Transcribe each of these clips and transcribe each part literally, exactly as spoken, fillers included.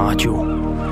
Radio.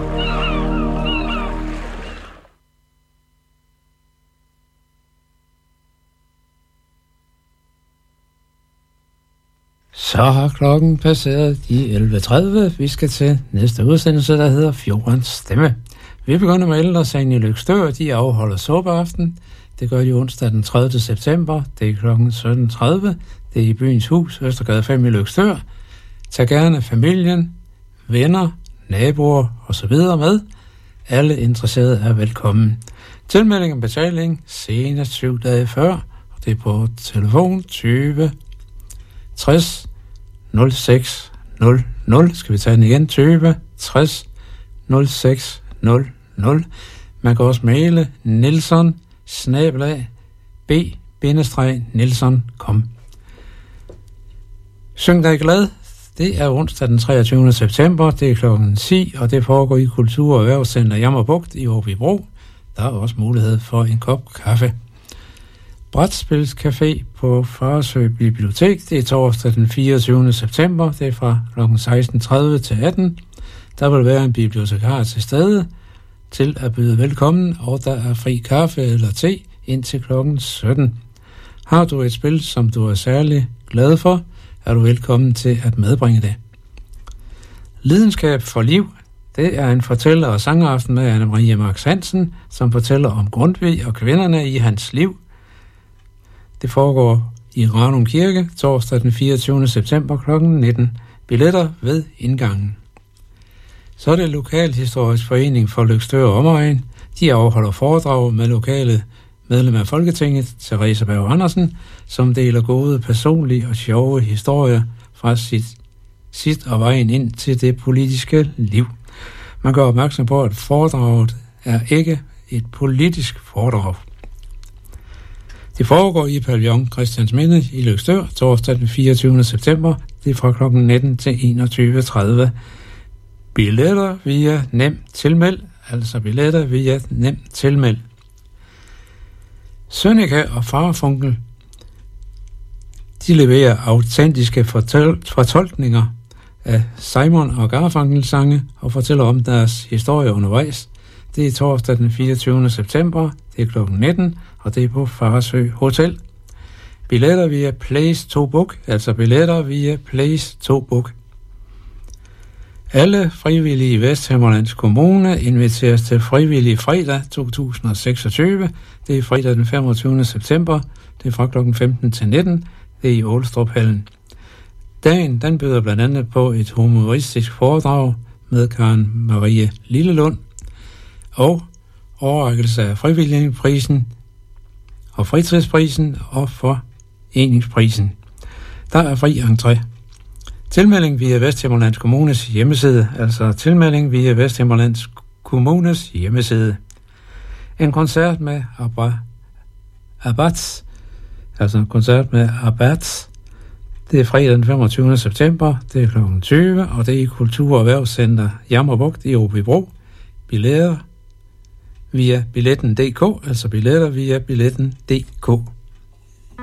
Så har klokken passeret de elleve tredive. Vi skal til næste udsendelse, der hedder Fjordens Stemme. Vi begynder med ældresagen i Løgstør. De afholder såbeaften. Det gør de onsdag den tredje september. Det er klokken sytten tredive. Det er i Byens Hus, Østergade fem i Løgstør. Tag gerne familien, venner, naboer osv. med. Alle interesserede er velkommen. Tilmelding og betaling senest syv dage før. Og det er på telefon tyve tres nul seks nul nul. Skal vi tage den igen? tyve tres nul seks nul nul. Man kan også maile Nielsen snabel-a b bindestreg nielsen punktum com. Syng dig glad. Det er onsdag den treogtyvende september. Det er klokken ti, og det foregår i Kultur- og Erhvervscenter Jammerbugt i Åbybro. Der er også mulighed for en kop kaffe. Brætspilscafé på Farsø Bibliotek. Det er torsdag den fireogtyvende september. Det er fra klokken seksten tredive til atten. Der vil være en bibliotekar til stede til at byde velkommen, og der er fri kaffe eller te indtil klokken sytten. Har du et spil, som du er særlig glad for, er du velkommen til at medbringe det. Lidenskab for liv. Det er en fortæller- og sangaften med Anne-Marie Marx Hansen, som fortæller om Grundtvig og kvinderne i hans liv. Det foregår i Ranum Kirke torsdag den fireogtyvende september klokken nitten. Billetter ved indgangen. Så er det Lokalhistorisk Forening for Løgstør og Omegn. De afholder foredrag med lokale medlem af Folketinget, Therese Berg Andersen, som deler gode, personlige og sjove historier fra sit, sit og vejen ind til det politiske liv. Man gør opmærksom på, at foredraget er ikke et politisk foredrag. Det foregår i Pavillon Christiansminde i Løgstør torsdag den fireogtyvende september. Det er fra klokken nitten til enogtyve tredive. Billetter via Nem Tilmeld, altså billetter via Nem Tilmeld. Sønneke og Farfunkel, de leverer autentiske fortol- fortolkninger af Simon og Garfunkel sange og fortæller om deres historie undervejs. Det er torsdag den fireogtyvende september, det er klokken nitten, og det er på Farsø Hotel. Billetter via Place to Book, altså billetter via Place to Book. Alle frivillige i Vesthimmerlands Kommune inviteres til Frivillig Fredag to tusind og seksogtyve. Det er fredag den femogtyvende september. Det er fra klokken femten til nitten. Det er i Ålstruphallen. Dagen den byder blandt andet på et humoristisk foredrag med Karen Marie Lillelund og overrækkelse af frivilligprisen og fritidsprisen og foreningsprisen. Der er fri entré. Tilmelding via Vesthimmerlands Kommunes hjemmeside, altså tilmelding via Vesthimmerlands Kommunes hjemmeside. En koncert med Abats, altså en koncert med Abats, det er fredag den femogtyvende september, det er klokken tyve, og det er i Kultur- og Erhvervscenter Jammerbugt i Åbybro. Billetter via billetten punktum d k, altså billetter via billetten punktum d k.